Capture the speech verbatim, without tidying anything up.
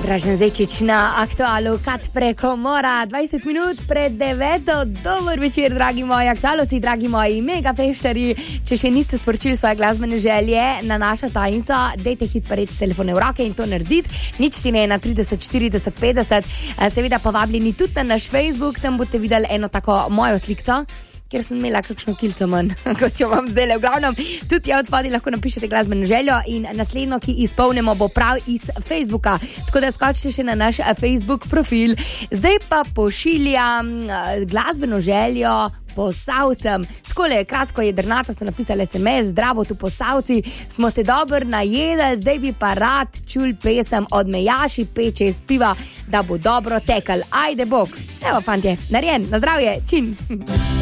Dražen Zečič na Aktualu, Kat preko mora, dvajset minut pred deveto. Dober večer, dragi moji aktualovci, dragi moji megafešterji. Če še niste sporočili svoje glasbene želje na našo tajnico, dejte hit pareti telefone v roke in to narediti. Nič ti ne na trideset štirideset petdeset. Seveda povabljeni tudi na naš Facebook, tam boste videli eno tako mojo slikco, ker sem imela kakšno kilco manj, kot jo vam zdaj le. V glavnem, tudi ja od spodaj lahko napišete glasbeno željo in naslednjo, ki izpolnimo, bo prav iz Facebooka. Tako da skočite še na naš Facebook profil. Zdaj pa pošiljam glasbeno željo Posavcem. Takole, kratko je drnato, so napisali es em es, zdravo tu Posavci, smo se dobro najedali, zdaj bi pa rad čul pesem od Mejaši, pet šest piva, da bo dobro tekel. Ajde bog. Evo, fantje, narejen, na zdravje, čin.